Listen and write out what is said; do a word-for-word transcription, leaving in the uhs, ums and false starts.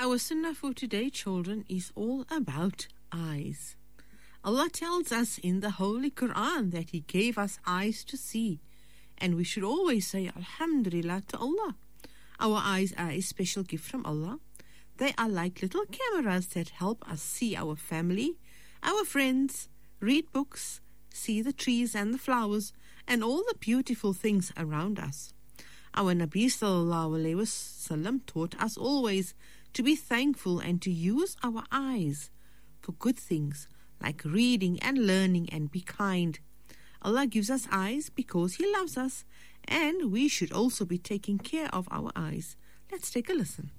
Our sunnah for today, children, is all about eyes. Allah tells us in the Holy Quran that He gave us eyes to see, and we should always say Alhamdulillah to Allah. Our eyes are a special gift from Allah. They are like little cameras that help us see our family, our friends, read books, see the trees and the flowers, and all the beautiful things around us. Our Nabi sallallahu alaihi wasallam taught us always to be thankful and to use our eyes for good things like reading and learning, and be kind. Allah gives us eyes because He loves us, and we should also be taking care of our eyes. Let's take a listen.